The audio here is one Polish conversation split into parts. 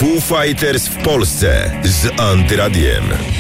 Foo Fighters w Polsce z Antyradiem.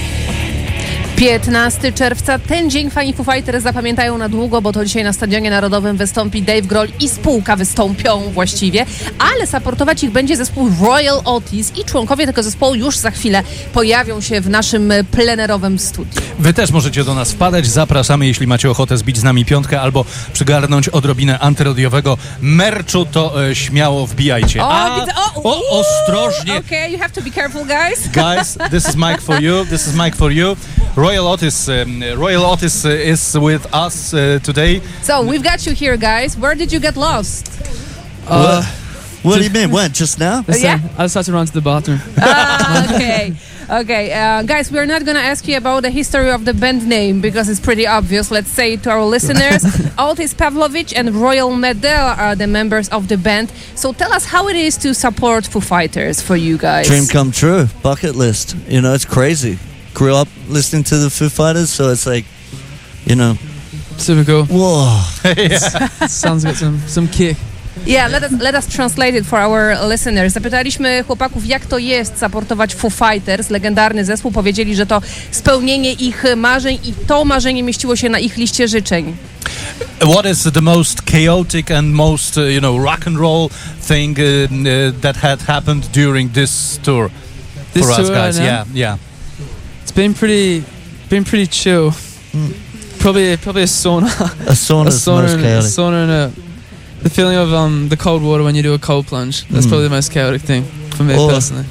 15 czerwca, ten dzień fani Foo Fighters zapamiętają na długo, bo to dzisiaj na Stadionie Narodowym wystąpi Dave Grohl i spółka wystąpią właściwie, ale supportować ich będzie zespół Royal Otis i członkowie tego zespołu już za chwilę pojawią się w naszym plenerowym studiu. Wy też możecie do nas wpadać, zapraszamy, jeśli macie ochotę zbić z nami piątkę albo przygarnąć odrobinę antyradiowego merczu, to śmiało wbijajcie. Ostrożnie! Okay, you have to be careful, guys. Guys, this is Mike for you. Royal Otis is with us today. So we've got you here, guys. Where did you get lost? What do you mean? When? Just now? Yeah? I just had to run to the bathroom. Okay, guys, we're not going to ask you about the history of the band name because it's pretty obvious. Let's say to our listeners, Otis Pavlovich and Royal Medel are the members of the band. So tell us how it is to support Foo Fighters for you guys. Dream come true. Bucket list. You know, it's crazy. Grew up listening to the Foo Fighters, so it's like, you know. Super cool. Whoa. Sounds like some kick. Yeah, let us translate it for our listeners. Zapytaliśmy chłopaków, jak to jest supportować Foo Fighters, legendarny zespół. Powiedzieli, że to spełnienie ich marzeń i to marzenie mieściło się na ich liście życzeń. What is the most chaotic and most, rock and roll thing that had happened during this tour This for us tour guys? right now? Yeah. It's been pretty chill. Probably a sauna. A sauna is most chaotic. A sauna and the feeling of the cold water when you do a cold plunge. That's probably the most chaotic thing for me personally.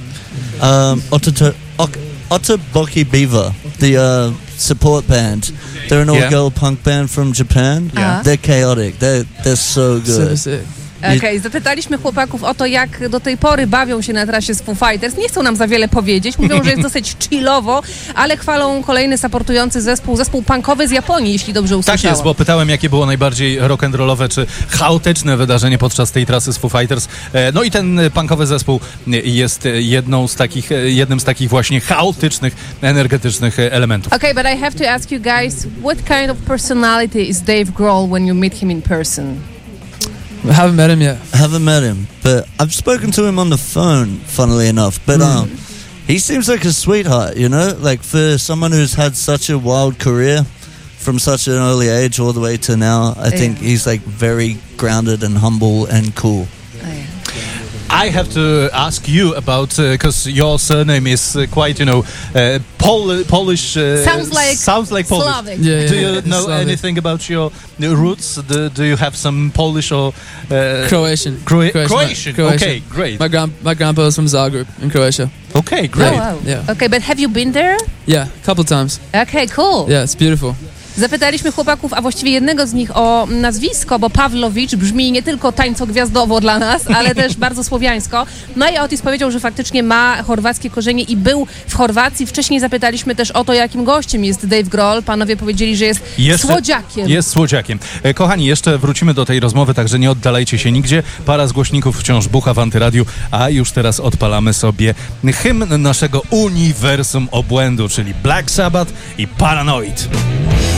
Ottoboki Beaver, the support band. They're an all-girl punk band from Japan. Yeah. They're chaotic. They're so good. So sick. Okej, zapytaliśmy chłopaków o to, jak do tej pory bawią się na trasie z Foo Fighters. Nie chcą nam za wiele powiedzieć. Mówią, że jest dosyć chillowo, ale chwalą kolejny supportujący zespół punkowy z Japonii, jeśli dobrze usłyszałam. Tak jest, bo pytałem, jakie było najbardziej rock'n'rollowe czy chaotyczne wydarzenie podczas tej trasy z Foo Fighters. No i ten punkowy zespół jest jednym z takich właśnie chaotycznych, energetycznych elementów. Okay, but I have to ask you guys, what kind of personality is Dave Grohl when you meet him in person? I haven't met him yet. I haven't met him, but I've spoken to him on the phone, funnily enough. But he seems like a sweetheart, you know? Like, for someone who's had such a wild career from such an early age all the way to now, I think he's, like, very grounded and humble and cool. I have to ask you about, because your surname is quite, Polish. Sounds like Polish. Slavic. Yeah, Do you know Slavic. anything about your roots? Do you have some Polish or Croatian. Croatian. Okay, great. My grandpa is from Zagreb in Croatia. Okay, great. Oh, wow. Yeah. Okay, but have you been there? Yeah, a couple times. Okay, cool. Yeah, it's beautiful. Zapytaliśmy chłopaków, a właściwie jednego z nich o nazwisko, bo Pawlowicz brzmi nie tylko tańcogwiazdowo dla nas, ale też bardzo słowiańsko. No i Otis powiedział, że faktycznie ma chorwackie korzenie i był w Chorwacji. Wcześniej zapytaliśmy też o to, jakim gościem jest Dave Grohl. Panowie powiedzieli, że jest słodziakiem. Jest słodziakiem. Kochani, jeszcze wrócimy do tej rozmowy, także nie oddalajcie się nigdzie. Para z głośników wciąż bucha w Antyradiu, a już teraz odpalamy sobie hymn naszego uniwersum obłędu, czyli Black Sabbath i Paranoid.